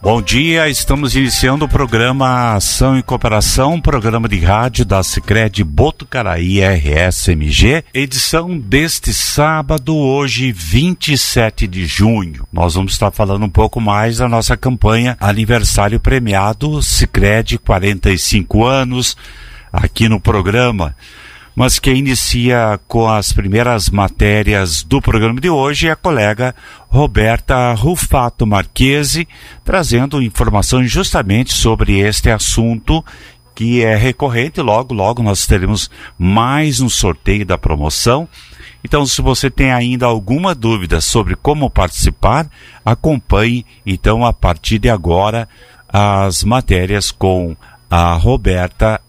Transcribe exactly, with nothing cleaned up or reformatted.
Bom dia, estamos iniciando o programa Ação e Cooperação, programa de rádio da Sicredi Botucaraí R S M G, edição deste sábado, hoje vinte e sete de junho. Nós vamos estar falando um pouco mais da nossa campanha Aniversário Premiado Sicredi quarenta e cinco anos, aqui no programa. Mas quem inicia com as primeiras matérias do programa de hoje é a colega Roberta Rufato Marchesi, trazendo informações justamente sobre este assunto que é recorrente. Logo, logo nós teremos mais um sorteio da promoção. Então, se você tem ainda alguma dúvida sobre como participar, acompanhe, então, a partir de agora, as matérias com a Roberta